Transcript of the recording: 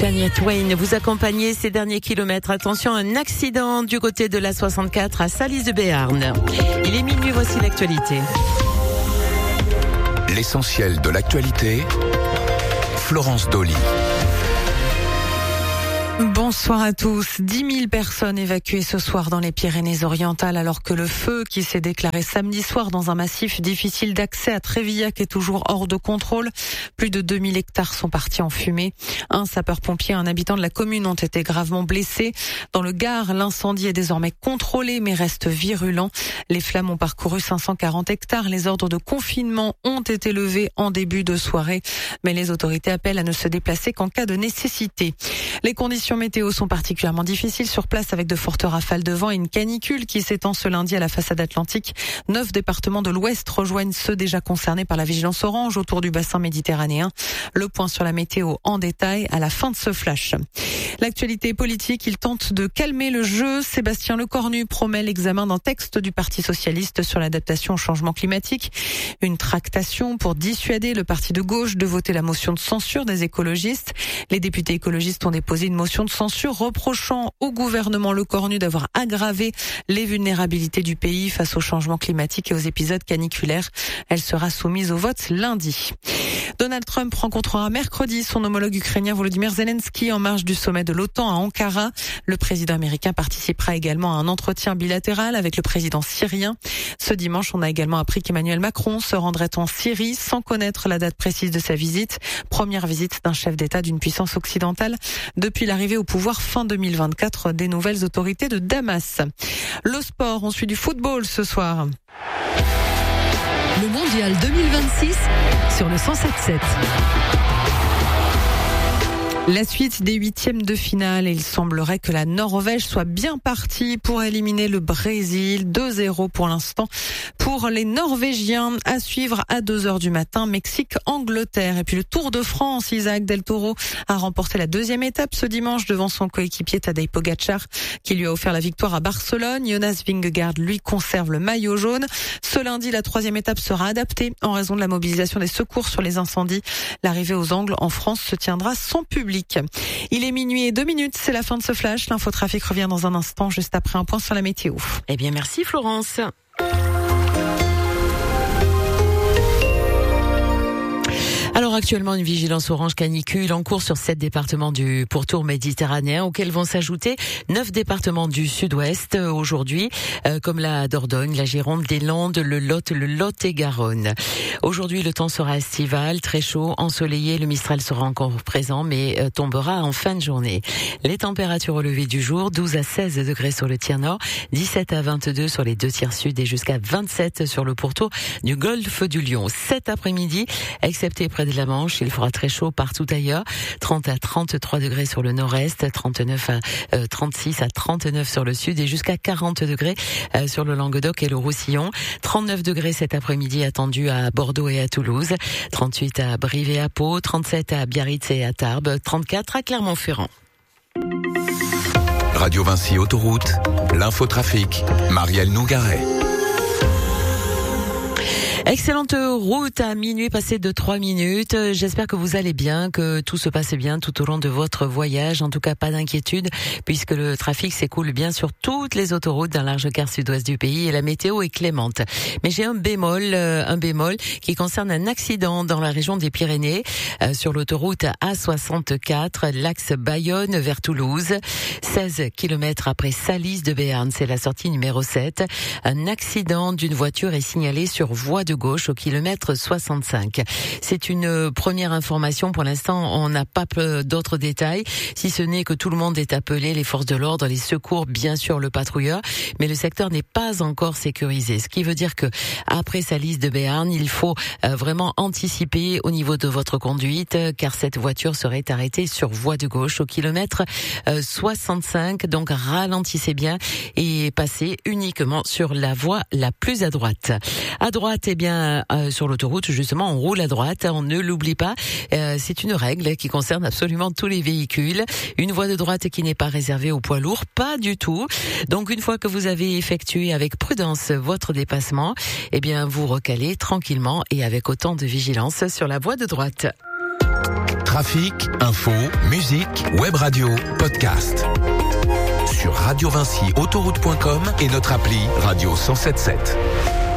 Shania Twain, vous accompagnez ces derniers kilomètres. Attention, un accident du côté de la 64 à Salis de Béarn. Il est minuit, voici l'actualité. L'essentiel de l'actualité, Florence Dolly. Bonsoir à tous. 10 000 personnes évacuées ce soir dans les Pyrénées-Orientales alors que le feu qui s'est déclaré samedi soir dans un massif difficile d'accès à Trévillac est toujours hors de contrôle. Plus de 2000 hectares sont partis en fumée. Un sapeur-pompier et un habitant de la commune ont été gravement blessés. Dans le Gard, l'incendie est désormais contrôlé mais reste virulent. Les flammes ont parcouru 540 hectares. Les ordres de confinement ont été levés en début de soirée. Mais les autorités appellent à ne se déplacer qu'en cas de nécessité. Les conditions météo sont particulièrement difficiles sur place avec de fortes rafales de vent et une canicule qui s'étend ce lundi à la façade atlantique. 9 départements de l'Ouest rejoignent ceux déjà concernés par la vigilance orange autour du bassin méditerranéen. Le point sur la météo en détail à la fin de ce flash. L'actualité politique, il tente de calmer le jeu. Sébastien Lecornu promet l'examen d'un texte du Parti socialiste sur l'adaptation au changement climatique. Une tractation pour dissuader le parti de gauche de voter la motion de censure des écologistes. Les députés écologistes ont déposé une motion de censure reprochant au gouvernement Lecornu d'avoir aggravé les vulnérabilités du pays face au changement climatique et aux épisodes caniculaires. Elle sera soumise au vote lundi. Donald Trump rencontrera mercredi son homologue ukrainien Volodymyr Zelensky en marge du sommet de l'OTAN à Ankara. Le président américain participera également à un entretien bilatéral avec le président syrien. Ce dimanche, on a également appris qu'Emmanuel Macron se rendrait en Syrie sans connaître la date précise de sa visite. Première visite d'un chef d'État d'une puissance occidentale depuis l'arrivée au pouvoir fin 2024 des nouvelles autorités de Damas. Le sport, on suit du football ce soir. Le mondial 2026 sur le 107.7. La suite des huitièmes de finale, il semblerait que la Norvège soit bien partie pour éliminer le Brésil. 2-0 pour l'instant pour les Norvégiens. À suivre à 2h du matin, Mexique-Angleterre. Et puis le Tour de France, Isaac Del Toro a remporté la deuxième étape ce dimanche devant son coéquipier Tadej Pogačar qui lui a offert la victoire à Barcelone. Jonas Vingegaard, lui, conserve le maillot jaune. Ce lundi, la troisième étape sera adaptée en raison de la mobilisation des secours sur les incendies. L'arrivée aux Angles en France se tiendra sans public. Il est minuit et 2 minutes, c'est la fin de ce flash. L'infotrafic revient dans un instant, juste après un point sur la météo. Eh bien, merci Florence. Alors actuellement, une vigilance orange canicule en cours sur 7 départements du pourtour méditerranéen auxquels vont s'ajouter 9 départements du sud-ouest aujourd'hui, comme la Dordogne, la Gironde, les Landes, le Lot-et-Garonne. Aujourd'hui, le temps sera estival, très chaud, ensoleillé, le Mistral sera encore présent mais tombera en fin de journée. Les températures au lever du jour, 12 à 16 degrés sur le tiers nord, 17 à 22 sur les 2 tiers sud et jusqu'à 27 sur le pourtour du golfe du Lion. Cet après-midi, excepté près de la Manche, il fera très chaud partout ailleurs. 30 à 33 degrés sur le nord-est, 36 à 39 sur le sud et jusqu'à 40 degrés sur le Languedoc et le Roussillon. 39 degrés cet après-midi attendus à Bordeaux et à Toulouse. 38 à Brive et à Pau, 37 à Biarritz et à Tarbes, 34 à Clermont-Ferrand. Radio Vinci Autoroute, l'infotrafic, Marielle Nougaret. Excellente route à minuit passé de 3 minutes. J'espère que vous allez bien, que tout se passe bien tout au long de votre voyage. En tout cas, pas d'inquiétude puisque le trafic s'écoule bien sur toutes les autoroutes d'un large quart sud-ouest du pays et la météo est clémente. Mais j'ai un bémol qui concerne un accident dans la région des Pyrénées sur l'autoroute A64, l'axe Bayonne vers Toulouse. 16 km après Salis de Béarn, c'est la sortie numéro 7. Un accident d'une voiture est signalé sur voie de gauche au kilomètre 65. C'est une première information. Pour l'instant, on n'a pas d'autres détails, si ce n'est que tout le monde est appelé, les forces de l'ordre, les secours, bien sûr le patrouilleur, mais le secteur n'est pas encore sécurisé. Ce qui veut dire que après Salis de Béarn, il faut vraiment anticiper au niveau de votre conduite, car cette voiture serait arrêtée sur voie de gauche au kilomètre 65. Donc ralentissez bien et passez uniquement sur la voie la plus à droite. À droite, eh bien, sur l'autoroute, justement, on roule à droite, on ne l'oublie pas. C'est une règle qui concerne absolument tous les véhicules. Une voie de droite qui n'est pas réservée aux poids lourds, pas du tout. Donc, une fois que vous avez effectué avec prudence votre dépassement, eh bien, vous recalez tranquillement et avec autant de vigilance sur la voie de droite. Trafic, info, musique, web radio, podcast. Sur Radio Vinci, autoroute.com et notre appli Radio 107.7.